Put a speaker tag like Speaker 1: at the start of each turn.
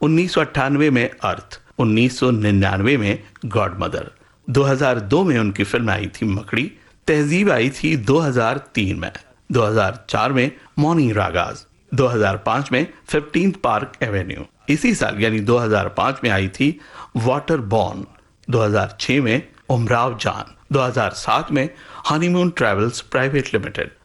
Speaker 1: 1998 में अर्थ, 1999 में God mother, 2002 में उनकी फिल्म आई थी मकड़ी, तहजीब आई थी 2003 में, 2004 में मॉर्निंग रागाज, 2005 में 15th पार्क एवेन्यू। इसी साल यानी 2005 में आई थी वाटर बॉर्न, 2006 में उमराव जान, 2007 में हनीमून ट्रेवल्स प्राइवेट लिमिटेड,